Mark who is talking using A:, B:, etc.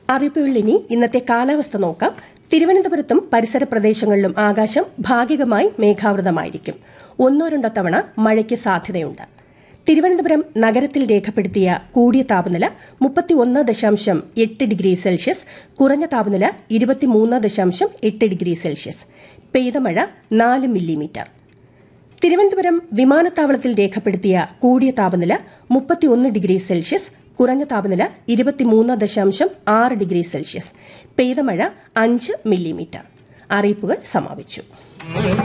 A: അറിയിപ്പുകളിൽ ഇനി ഇന്നത്തെ കാലാവസ്ഥ നോക്കാം. തിരുവനന്തപുരത്തും പരിസര പ്രദേശങ്ങളിലും ആകാശം ഭാഗികമായി മേഘാവൃതമായിരിക്കും. 1-2 തവണ മഴയ്ക്ക് സാധ്യതയുണ്ട്. തിരുവനന്തപുരം നഗരത്തിൽ രേഖപ്പെടുത്തിയ കൂടിയ താപനില 31.8 ഡിഗ്രി സെൽഷ്യസ്, കുറഞ്ഞ താപനില 23.8 ഡിഗ്രി സെൽഷ്യസ്. പെയ്ത മഴ 4 മില്ലിമീറ്റർ. തിരുവനന്തപുരം വിമാനത്താവളത്തിൽ രേഖപ്പെടുത്തിയ കൂടിയ താപനില 31 ഡിഗ്രി സെൽഷ്യസ്, കുറഞ്ഞ താപനില 23.6 ഡിഗ്രി സെൽഷ്യസ്. പെയ്ത മഴ 5 മില്ലിമീറ്റർ. അറിയിപ്പുകൾ സമാപിച്ചു.